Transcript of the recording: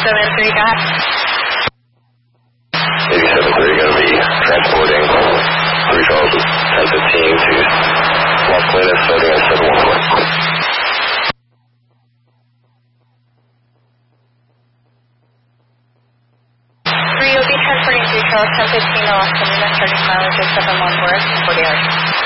87-3, got. 87-3, going to be transporting 3 Charles 1015 to Las Colinas, starting at 714. 3, you'll be transporting 3 Charles 1015 to Las Colinas, starting mileage at 714, 40 hours.